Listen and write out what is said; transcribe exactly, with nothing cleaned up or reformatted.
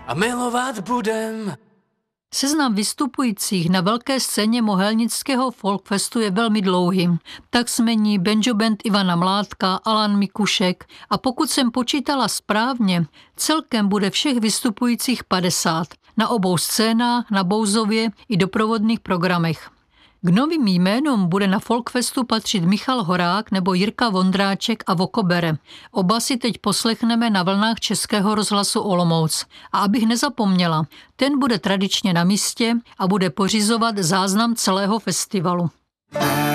a milovat budem. Seznam vystupujících na velké scéně Mohelnického folkfestu je velmi dlouhý. Tak smení Banjo Band Ivana Mládka, Alan Mikušek a pokud jsem počítala správně, celkem bude všech vystupujících padesát. Na obou scénách, na Bouzově i doprovodných programech. K novým jménům bude na folkfestu patřit Michal Horák nebo Jirka Vondráček a Vokobere. Oba si teď poslechneme na vlnách Českého rozhlasu Olomouc. A abych nezapomněla, ten bude tradičně na místě a bude pořizovat záznam celého festivalu.